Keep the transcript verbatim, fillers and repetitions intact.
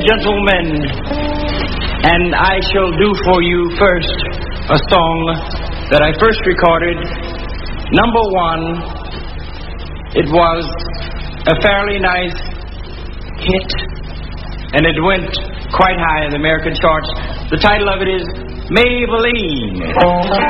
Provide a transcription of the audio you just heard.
Gentlemen, and I shall do for you first a song that I first recorded. Number one, it was a fairly nice hit, and it went quite high in the American charts. The title of it is Maybelline.